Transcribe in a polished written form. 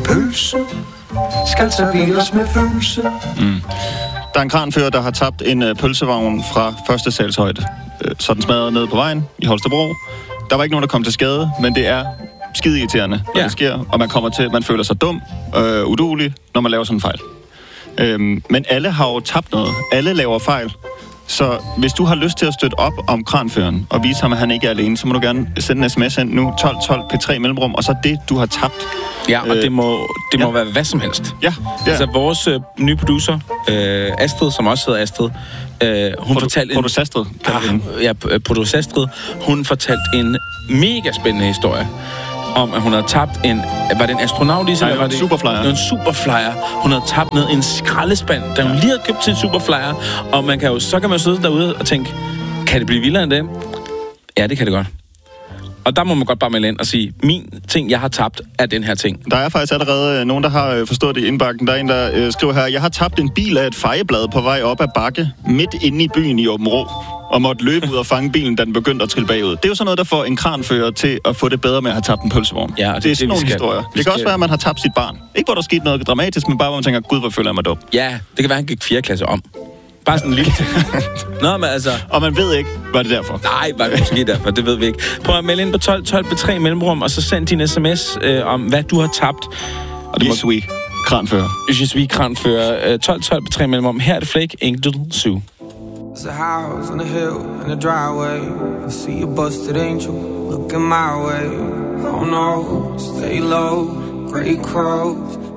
pølse skal serveres med følelse. Der er en kranfører, der har tabt en pølsevogn fra første salshøjde. Så den smadrede ned på vejen i Holstebro. Der var ikke nogen, der kom til skade, men det er skide irriterende, når det sker. Og man føler sig dum, uduelig, når man laver sådan en fejl. Men alle har jo tabt noget. Alle laver fejl. Så hvis du har lyst til at støtte op om kranføreren og vise ham, at han ikke er alene, så må du gerne sende en sms ind nu, 1212 P3 mellemrum, og så det, du har tabt. Ja, og det må være hvad som helst. Ja. Altså vores nye producer, Astrid, som også hedder Astrid, hun fortalte... Producer Astrid, Producer Astrid, hun fortalte en mega spændende historie om, at hun havde tabt en... Var det en astronaut, Lise? Nej, det var en superflyer. Det var en superflyer. Hun havde tabt ned en skraldespand, da hun lige havde købt sin superflyer. Og så kan man sidde derude og tænke, kan det blive vildere end det? Ja, det kan det godt. Og der må man godt bare melde ind og sige, min ting, jeg har tabt, er den her ting. Der er faktisk allerede nogen, der har forstået det i indbakken. Der er en, der skriver her, jeg har tabt en bil af et fejeblad på vej op ad bakke, midt inde i byen i Aabenraa, og måtte løbe ud og fange bilen, da den begyndte at trille bagud. Det er jo sådan noget, der får en kranfører til at få det bedre med at have tabt en pølsevogn. Ja, det er sådan nogle historier. Det kan også være, at man har tabt sit barn. Ikke hvor der skete noget dramatisk, men bare hvor man tænker, gud, hvor føler jeg mig dum. Ja, det kan være, han gik 4. klasse om. Bare sådan en lille... Nå, men altså... Og man ved ikke, hvad det er derfor. Nej, var det måske derfor, det ved vi ikke. Prøv at melde ind på 1212 P3 mellemrum, og så send din sms om, hvad du har tabt. Og det må... Je suis kranfører. Je suis kranfører. 1212 P3 mellemrum. Her er det Flake, Angel Zoo. There's a house on a hill in a driveway. I see a busted angel looking my way. Oh no, stay low, gray crows